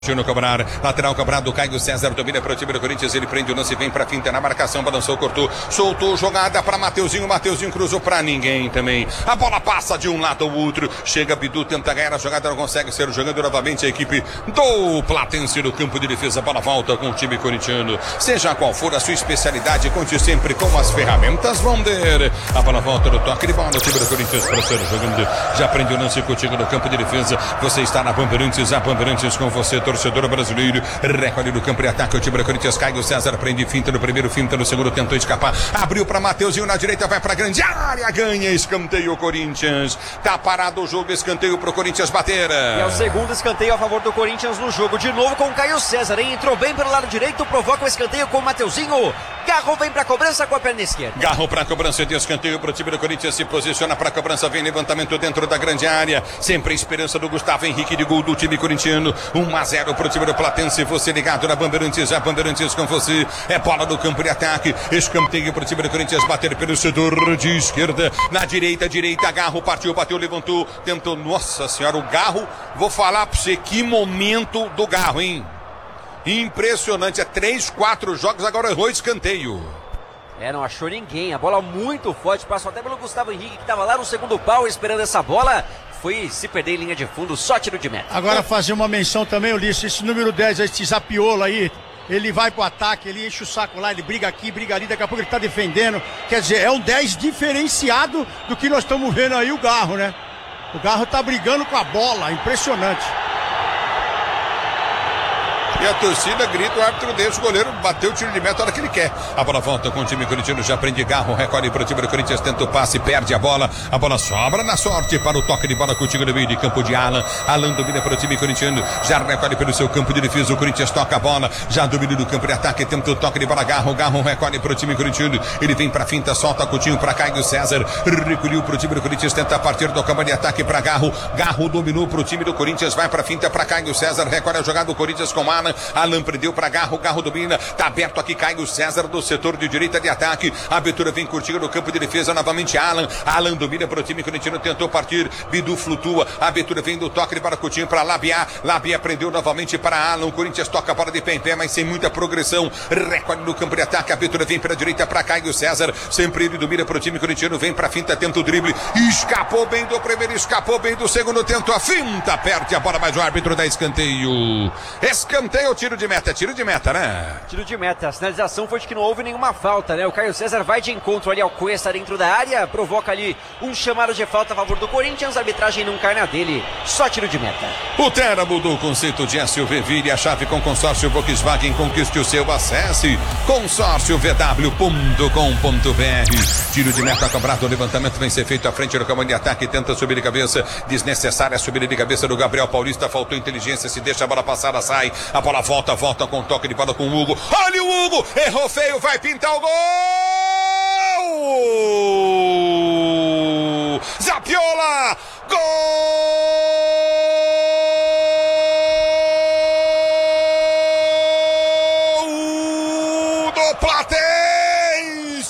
No cobrar, lateral cobrado, Caio César domina para o time do Corinthians, ele prende o lance, vem para finta na marcação, balançou, cortou, soltou, jogada para Mateuzinho cruzou para ninguém também, a bola passa de um lado ao outro, chega Bidu, tenta ganhar a jogada, não consegue ser jogando novamente a equipe do Platense no campo de defesa, a bola volta com o time corintiano, seja qual for a sua especialidade, conte sempre com as ferramentas Wonder, a bola volta no toque de bola, o time do Corinthians para ser jogando, já prende o lance contigo no campo de defesa, você está na Bandeirantes, a Bandeirantes com você, torcedor brasileiro, recorde do campo de ataque, o time do Corinthians, Caio César prende finta no primeiro, finta no segundo, tentou escapar, abriu para Mateuzinho na direita, vai para grande área, ganha, escanteio Corinthians, tá parado o jogo, escanteio pro Corinthians bater. E é o segundo escanteio a favor do Corinthians no jogo, de novo com o Caio César, hein? Entrou bem pelo lado direito, provoca o escanteio com o Mateuzinho, Garro vem pra cobrança com a perna esquerda. Garro pra cobrança de escanteio pro time do Corinthians, se posiciona pra cobrança, vem levantamento dentro da grande área, sempre a esperança do Gustavo Henrique de gol do time corintiano, 1-0 pro time do Platense, você ligado na Bandeirantes, a Bandeirantes com você, é bola no campo de ataque, escanteio pro time do Corinthians, bater pelo setor de esquerda, na direita, Garro partiu, bateu, levantou, tentou, nossa senhora, o Garro, vou falar pra você, que momento do Garro, hein? Impressionante, é 3-4 jogos, agora errou escanteio. Não achou ninguém, a bola muito forte, passou até pelo Gustavo Henrique, que estava lá no segundo pau esperando essa bola, foi se perder em linha de fundo, só tiro de meta. Agora fazer uma menção também, Ulisses, esse número 10, esse Zapiola aí, ele vai pro ataque, ele enche o saco lá, ele briga aqui, briga ali, daqui a pouco ele tá defendendo, quer dizer, é um 10 diferenciado do que nós estamos vendo aí o Garro, né? O Garro tá brigando com a bola, impressionante. E a torcida grita, o árbitro deixa, o goleiro bateu o tiro de meta a hora que ele quer. A bola volta com o time corintiano, já prende Garro, recolhe para o time do Corinthians, tenta o passe, perde a bola sobra na sorte para o toque de bola contigo no meio de campo de Alan. Alan domina para o time corintiano, já recolhe pelo seu campo de defesa, o Corinthians toca a bola, já domina do campo de ataque, tenta o toque de bola, Garro recolhe para o time corintiano, ele vem para a finta, solta Coutinho para Caio César, recolheu para o time do Corinthians, tenta partir do campo de ataque para Garro dominou para o time do Corinthians, vai para a finta para Caio César, recolhe a jogada do Corinthians com Alan prendeu para Garro domina, tá aberto aqui Caio César do setor de direita de ataque, a abertura vem curtindo no campo de defesa, novamente Alan domina para o time corintiano, tentou partir, Bidu flutua, a abertura vem do toque de para Coutinho para Labia prendeu novamente para Alan, o Corinthians toca a bola de pé em pé, mas sem muita progressão, recolhe no campo de ataque, a abertura vem para a direita para Caio César, sempre ele domina para o time corintiano, vem para a finta, tenta o drible, escapou bem do primeiro, escapou bem do segundo, tenta a finta, perde a bola, mas o árbitro dá escanteio, tiro de meta, né? Tiro de meta, a sinalização foi de que não houve nenhuma falta, né? O Caio César vai de encontro ali ao Cuesta dentro da área, provoca ali um chamado de falta a favor do Corinthians, a arbitragem não cai na dele, só tiro de meta. O Terra mudou o conceito de SUV, vire a chave com consórcio Volkswagen, conquiste o seu, acesse consórciovw.com.br. Tiro de meta cobrado, o levantamento vem ser feito à frente do comando de ataque, tenta subir de cabeça, desnecessária a subida de cabeça do Gabriel Paulista, faltou inteligência, se deixa a bola passar, sai, a bola volta com toque de bola com o Hugo, olha o Hugo, errou feio, vai pintar o gol! Zapiola! Gol!